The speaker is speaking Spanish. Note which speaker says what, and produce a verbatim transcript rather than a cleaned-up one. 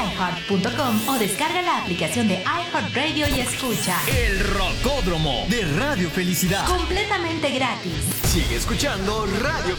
Speaker 1: i heart punto com o descarga la aplicación de iHeartRadio y escucha
Speaker 2: El Rocódromo de Radio Felicidad.
Speaker 1: completamente gratis.
Speaker 2: Sigue escuchando Radio